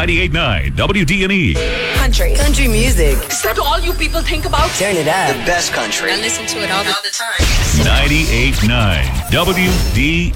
98.9 WDNE. Country music. Is that all you people think about? Turn it up. The best country. I listen to it all the time. 98.9 WDNE.